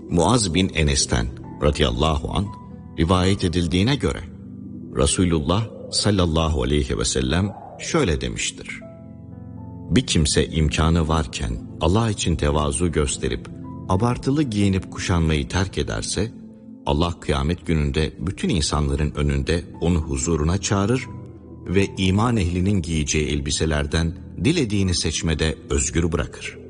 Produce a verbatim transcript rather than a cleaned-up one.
Muaz bin Enes'ten radıyallahu anh rivayet edildiğine göre Resulullah sallallahu aleyhi ve sellem şöyle demiştir: bir kimse imkanı varken Allah için tevazu gösterip abartılı giyinip kuşanmayı terk ederse, Allah kıyamet gününde bütün insanların önünde onu huzuruna çağırır ve iman ehlinin giyeceği elbiselerden dilediğini seçmede özgür bırakır.